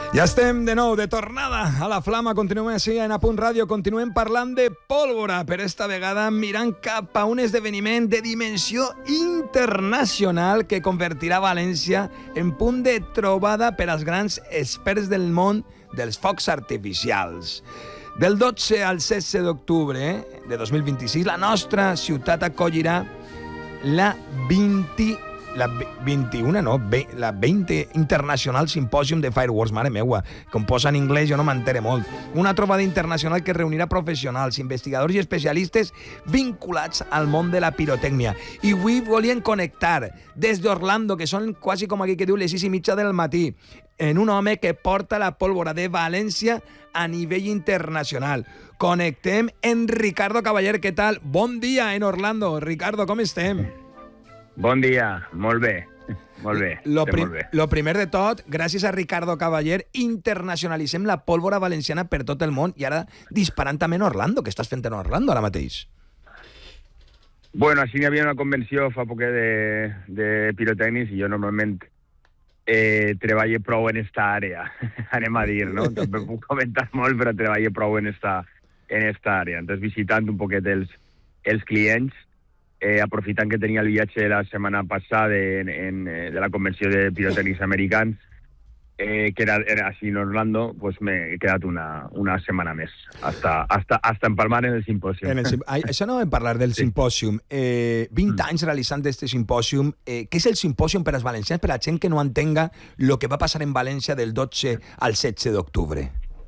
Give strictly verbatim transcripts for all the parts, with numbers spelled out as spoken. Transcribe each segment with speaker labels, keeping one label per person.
Speaker 1: Ja estem de nou, de tornada a la Flama. Continuem així en A Punt Ràdio. Continuem parlant de pólvora, per esta vegada mirant cap a un esdeveniment de dimensió internacional que convertirà València en punt de trobada per als grans experts del món dels focs artificials. Del dotze al setze d'octubre de dos mil vint-i-sis, la nostra ciutat acollirà la vint la vint-i-una, no, la veinte International Symposium de Fireworks, mare meua, com posa en anglès jo no m'entere molt. Una trobada internacional que reunirà professionals, investigadors i especialistes vinculats al món de la pirotècnia. I avui volien connectar des d'Orlando, que són quasi com aquí que diu les sis i mitja del matí, en un home que porta la pólvora de València a nivell internacional. Connectem en Ricardo Cavaller. Què tal? Bon dia en Orlando. Ricardo, com estem?
Speaker 2: Bon dia, molt bé, molt bé,
Speaker 1: lo, prim,
Speaker 2: molt bé.
Speaker 1: Lo primer de tot, gràcies a Ricardo Cavaller, internacionalitzem la pólvora valenciana per tot el món i ara disparant també en Orlando. Què estàs fent en Orlando ara mateix?
Speaker 2: Bueno, així hi havia una convenció fa poc de, de pirotècnics i jo normalment eh, treballo prou en esta àrea, anem a dir, no? També puc comentar molt, però treballo prou en esta, en esta àrea. Entonces, visitant un poquet els, els clients, Eh, aprofitant que tenia el viatge la setmana passada en, en, de la convenció de pirotècnics americans, eh, que era, era així en Orlando, pues m'he quedat una, una setmana més, hasta, hasta, hasta empalmar en el simpòsium.
Speaker 1: En el sim... Això no vam parlar del sí. simpòsium. Eh, vint mm. anys realitzant aquest simpòsium. Eh, què és el simpòsium per als valencians, per a la gent que no entenga el que va passar en València del dotze al setze d'octubre?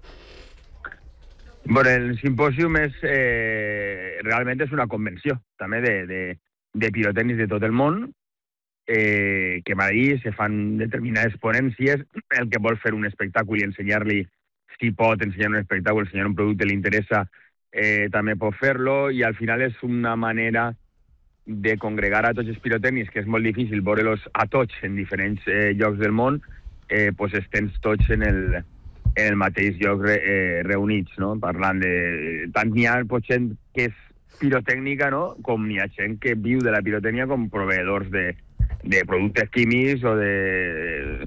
Speaker 2: Bueno, el simpòsium és, eh, realment és una convenció, també de, de, de pirotècnics de tot el món, eh, que allí se fan determinades ponències, el que vol fer un espectacle i ensenyar-li, si pot ensenyar un espectacle, ensenyar un producte li interessa, eh, també pot fer-lo, i al final és una manera de congregar a tots els pirotècnics, que és molt difícil veure-los a tots en diferents eh, llocs del món, eh, pues estens tots en el... en el mateix lloc re, eh, reunits, no? Parlant de... Tant n'hi ha gent que és pirotècnica, no? Com n'hi ha gent que viu de la pirotècnia com proveïdors de, de productes químics o de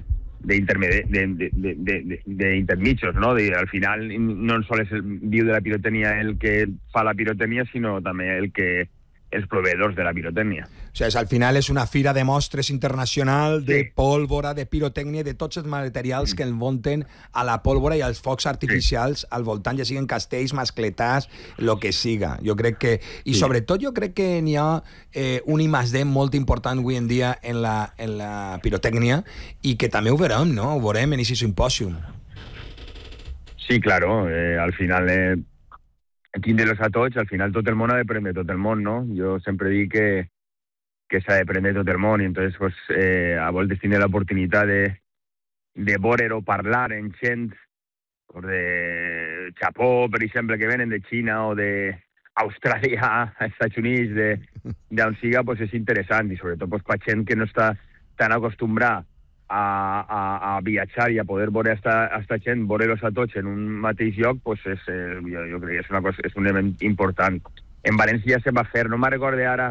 Speaker 2: d'intermitjos, no? De, al final no sols viu de la pirotènia el que fa la pirotènia, sinó també el que els proveïdors de la pirotècnia.
Speaker 1: O sigui, al final és una fira de mostres internacional de sí. pólvora, de pirotècnia, de tots els materials mm. que envolten a la pólvora i als focs artificials sí. al voltant, ja siguin castells, mascletars, el que siga. Jo crec que... I sí. sobretot jo crec que n'hi ha eh, un I més D molt important avui en dia en la, en la pirotècnia i que també ho veurem, no? Ho veurem en aquest simpòsium.
Speaker 2: Sí, claro. Eh, al final... Eh... tindre-los a tots, al final tot el món ha d'aprendre tot el món, no? Jo sempre dic que, que s'ha d'aprendre tot el món i entonces pues, eh, a voltes tindre l'oportunitat de, de veure o parlar en gent pues, de Japó, per exemple, que venen de Xina o d'Austràlia, Estats Units, d'on siga, pues, és interessant i sobretot pues, per gent que no està tan acostumbrada A, a, a viatjar i a poder veure esta, esta gent, veure-los a tots en un mateix lloc, pues és, eh, jo, jo crec que és, una cosa, és un element important. En València se va fer, no me'n recordo ara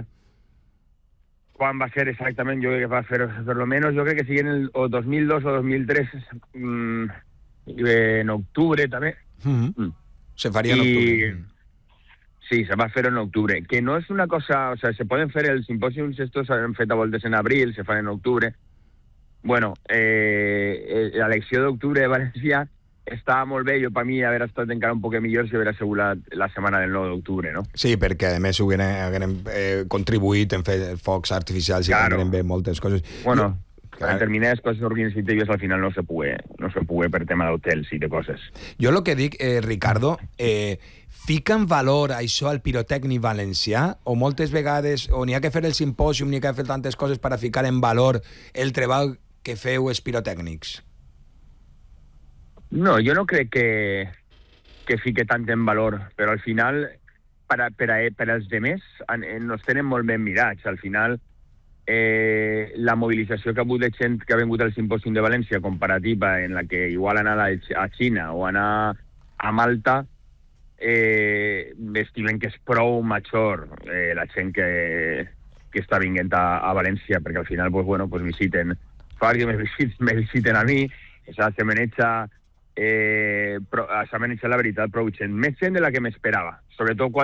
Speaker 2: quan va ser exactament, jo crec que va fer, per lo menos, jo crec que sigui en el o dos mil dos o dos mil tres, mmm, en octubre també.
Speaker 1: Mm-hmm. Mm. Se faria en octubre.
Speaker 2: Sí, se va fer en octubre, que no és una cosa, o sea, se poden fer els simpòsiums, estos s'han fet a voltes en abril, se fan en octubre. Bueno, eh, l'elecció d'octubre de València estava molt bé, jo per mi haver estat encara un poc millor si haver assegurat la setmana del nou d'octubre, no?
Speaker 1: Sí, perquè a més haguem eh, contribuït en fer focs artificials i claro. haguem bé moltes coses.
Speaker 2: Bueno, jo, en determinades coses organitzatives al final no se pugui, no se pugui per tema d'hotels i de coses.
Speaker 1: Jo el que dic, eh, Ricardo, eh, fica en valor això al pirotècnic valencià o moltes vegades, o n'hi ha que fer el simpòsium, n'hi ha que fer tantes coses per a ficar en valor el treball que feu els pirotècnics?
Speaker 2: No, jo no crec que, que fique tant en valor, però al final, per, a, per, a, per als demés, nos tenen molt ben mirats. Al final, eh, la mobilització que ha hagut de gent que ha vingut al simpòsium de València, comparativa en la que igual anar a Xina o anar a Malta, eh, estimen que és prou major eh, la gent que, que està vinguent a, a València, perquè al final, pues, bueno, pues visiten... que me visiten, me visiten a mi, o sea, se me echa eh, però, s'ha manejat la veritat prou gent, més gent de la que m'esperava, sobretot quan